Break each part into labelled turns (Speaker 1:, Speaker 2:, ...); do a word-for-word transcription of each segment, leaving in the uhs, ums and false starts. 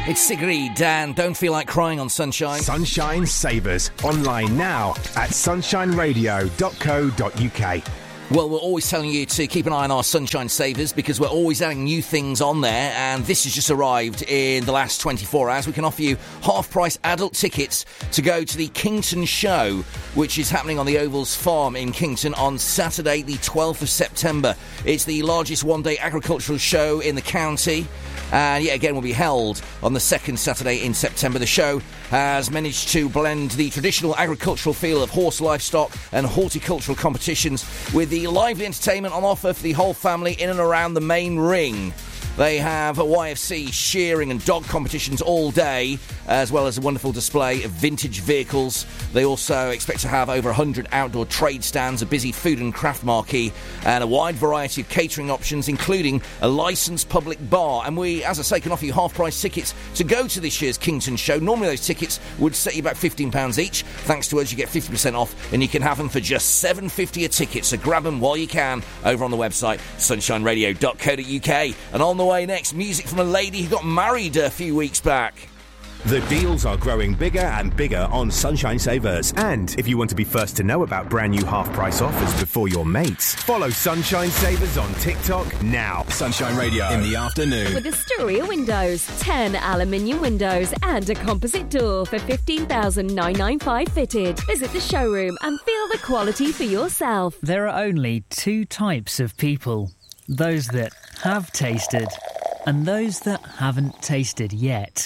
Speaker 1: It's Sigrid and Don't Feel Like Crying on Sunshine.
Speaker 2: Sunshine Savers, online now at sunshine radio dot co dot uk.
Speaker 1: Well, we're always telling you to keep an eye on our Sunshine Savers because we're always adding new things on there, and this has just arrived in the last twenty-four hours. We can offer you half-price adult tickets to go to the Kington Show, which is happening on the Ovals Farm in Kington on Saturday the twelfth of September. It's the largest one-day agricultural show in the county, and yet again will be held on the second Saturday in September. The show has managed to blend the traditional agricultural feel of horse livestock and horticultural competitions with the lively entertainment on offer for the whole family in and around the main ring. They have a Y F C shearing and dog competitions all day, as well as a wonderful display of vintage vehicles. They also expect to have over one hundred outdoor trade stands, a busy food and craft marquee, and a wide variety of catering options, including a licensed public bar. And we, as I say, can offer you half-price tickets to go to this year's Kington Show. Normally those tickets would set you back fifteen pounds each. Thanks to us, you get fifty percent off, and you can have them for just seven pounds fifty a ticket. So grab them while you can over on the website, sunshine radio dot co dot uk. And on the way next, music from a lady who got married a few weeks back.
Speaker 2: The deals are growing bigger and bigger on Sunshine Savers. And if you want to be first to know about brand new half-price offers before your mates, follow Sunshine Savers on TikTok now. Sunshine Radio in the afternoon.
Speaker 3: With Astoria Windows, ten aluminium windows and a composite door for fifteen thousand nine hundred ninety-five fitted. Visit the showroom and feel the quality for yourself.
Speaker 4: There are only two types of people. Those that have tasted and those that haven't tasted yet.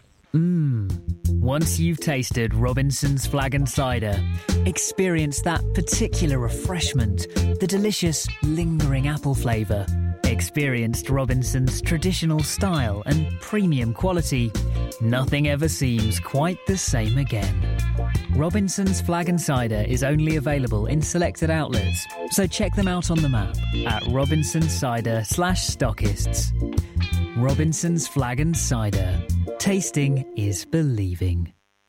Speaker 4: Mmm. Once you've tasted Robinson's Flag and Cider, experience that particular refreshment, the delicious, lingering apple flavour. Experienced Robinson's traditional style and premium quality. Nothing ever seems quite the same again. Robinson's Flag and Cider is only available in selected outlets, so check them out on the map at Robinson's Cider slash stockists. Robinson's Flag and Cider. Tasting is believing.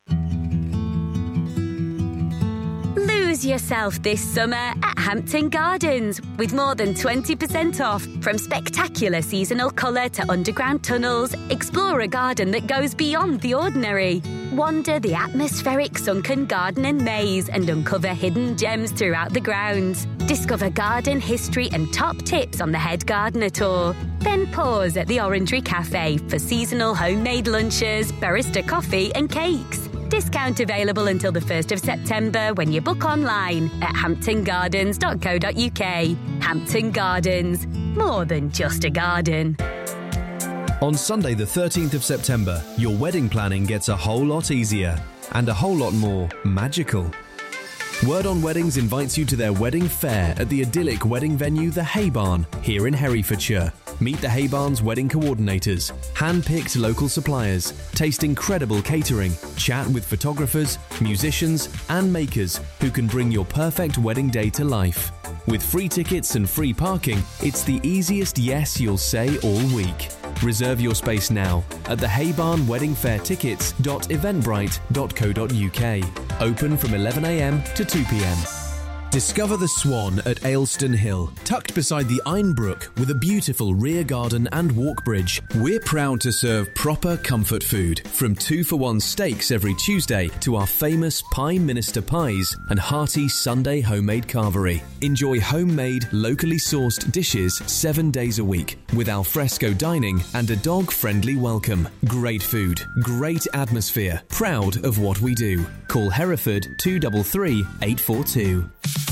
Speaker 3: Lose yourself this summer at Hampton Gardens with more than twenty percent off. From spectacular seasonal colour to underground tunnels, explore a garden that goes beyond the ordinary. Wander the atmospheric sunken garden and maze and uncover hidden gems throughout the grounds. Discover garden history and top tips on the Head Gardener Tour. Then pause at the Orangery Cafe for seasonal homemade lunches, barista coffee and cakes. Discount available until the first of September when you book online at hampton gardens dot co dot uk. Hampton Gardens. More than just a garden.
Speaker 5: On Sunday the thirteenth of September, your wedding planning gets a whole lot easier and a whole lot more magical. Word on Weddings invites you to their wedding fair at the idyllic wedding venue The Hay Barn here in Herefordshire. Meet the Hay Barn's wedding coordinators, hand-picked local suppliers, taste incredible catering, chat with photographers, musicians and makers who can bring your perfect wedding day to life. With free tickets and free parking, it's the easiest yes you'll say all week. Reserve your space now at the Hay Barn Wedding Fair tickets dot eventbrite dot co dot uk. Open from eleven a m to two p m. Discover the Swan at Aylstone Hill, tucked beside the Einbrook with a beautiful rear garden and walk bridge. We're proud to serve proper comfort food, from two-for-one steaks every Tuesday to our famous Pie Minister pies and hearty Sunday homemade carvery. Enjoy homemade, locally sourced dishes seven days a week with alfresco dining and a dog-friendly welcome. Great food, great atmosphere, proud of what we do. Call Hereford two three three, eight four two.